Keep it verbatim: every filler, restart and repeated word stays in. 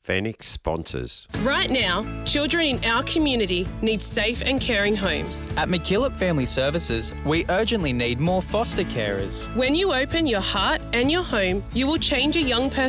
Phoenix sponsors. Right now, children in our community need safe and caring homes. At McKillop Family Services, we urgently need more foster carers. When you open your heart and your home, you will change a young person's